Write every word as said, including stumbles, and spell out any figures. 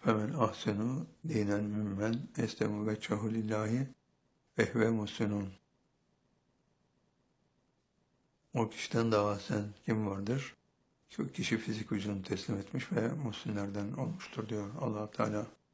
Femen ahsenu dinen mimmen eslemu veccehu lillahi vehve muhsinun. O kişiden daha sen kim vardır? Şu kişi fizik vücudunu teslim etmiş ve muhsinlerden olmuştur diyor Allah Teala.